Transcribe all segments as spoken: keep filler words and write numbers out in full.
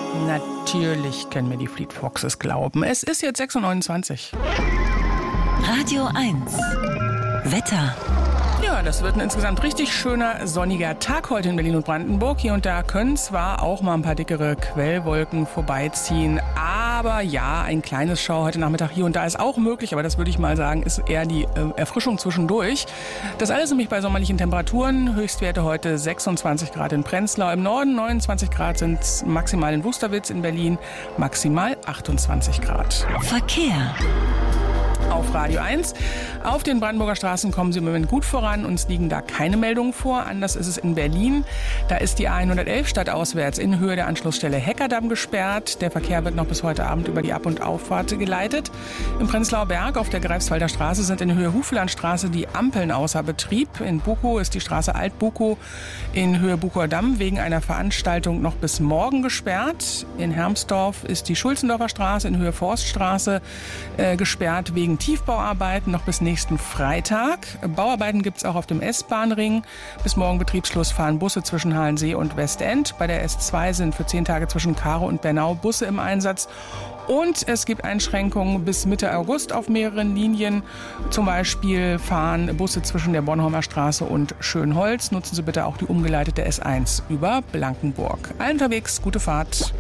Natürlich können mir die Fleet Foxes glauben. Es ist jetzt sechs Uhr neunundzwanzig. Radio eins. Wetter. Ja, das wird ein insgesamt richtig schöner, sonniger Tag heute in Berlin und Brandenburg. Hier und da können zwar auch mal ein paar dickere Quellwolken vorbeiziehen, aber ja, ein kleines Schauer heute Nachmittag hier und da ist auch möglich, aber das würde ich mal sagen, ist eher die äh, Erfrischung zwischendurch. Das alles nämlich bei sommerlichen Temperaturen. Höchstwerte heute sechsundzwanzig Grad in Prenzlau im Norden, neunundzwanzig Grad sind maximal in Wusterwitz, in Berlin maximal achtundzwanzig Grad. Verkehr. Auf Radio eins. Auf den Brandenburger Straßen kommen Sie im Moment gut voran. Uns liegen da keine Meldungen vor. Anders ist es in Berlin. Da ist die A hundertelf stadtauswärts in Höhe der Anschlussstelle Heckerdamm gesperrt. Der Verkehr wird noch bis heute Abend über die Ab- und Auffahrt geleitet. Im Prenzlauer Berg auf der Greifswalder Straße sind in Höhe Hufelandstraße die Ampeln außer Betrieb. In Bukow ist die Straße Alt-Bukow in Höhe Bukower Damm wegen einer Veranstaltung noch bis morgen gesperrt. In Hermsdorf ist die Schulzendorfer Straße in Höhe Forststraße äh, gesperrt wegen Tiefbauarbeiten noch bis nächsten Freitag. Bauarbeiten gibt es auch auf dem S-Bahn-Ring. Bis morgen Betriebsschluss fahren Busse zwischen Halensee und Westend. Bei der S zwei sind für zehn Tage zwischen Karow und Bernau Busse im Einsatz. Und es gibt Einschränkungen bis Mitte August auf mehreren Linien. Zum Beispiel fahren Busse zwischen der Bornholmer Straße und Schönholz. Nutzen Sie bitte auch die umgeleitete S eins über Blankenburg. Allen unterwegs, gute Fahrt.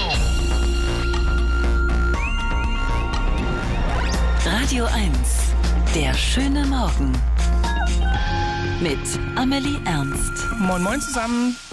Radio eins. Der schöne Morgen. Mit Amelie Ernst. Moin Moin zusammen.